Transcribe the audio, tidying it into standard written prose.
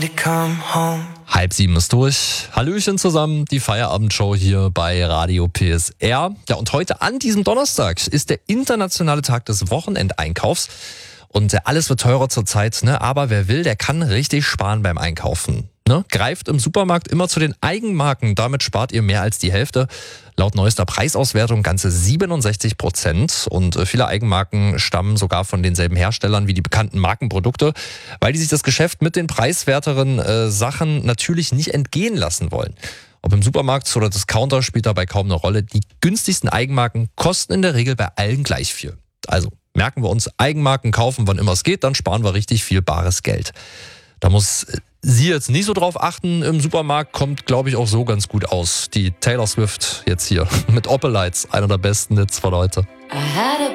6:30 ist durch. Hallöchen zusammen, die Feierabendshow hier bei Radio PSR. Ja, und heute an diesem Donnerstag ist der internationale Tag des Wochenendeinkaufs. Und alles wird teurer zurzeit, ne? Aber wer will, der kann richtig sparen beim Einkaufen. Ne? Greift im Supermarkt immer zu den Eigenmarken, damit spart ihr mehr als die Hälfte. Laut neuester Preisauswertung ganze 67%. Und viele Eigenmarken stammen sogar von denselben Herstellern wie die bekannten Markenprodukte, weil die sich das Geschäft mit den preiswerteren Sachen natürlich nicht entgehen lassen wollen. Ob im Supermarkt oder Discounter spielt dabei kaum eine Rolle. Die günstigsten Eigenmarken kosten in der Regel bei allen gleich viel. Also merken wir uns, Eigenmarken kaufen, wann immer es geht, dann sparen wir richtig viel bares Geld. Da muss sie jetzt nicht so drauf achten. Im Supermarkt kommt, glaube ich, auch so ganz gut aus. Die Taylor Swift jetzt hier mit Opelites, einer der besten Hits von heute.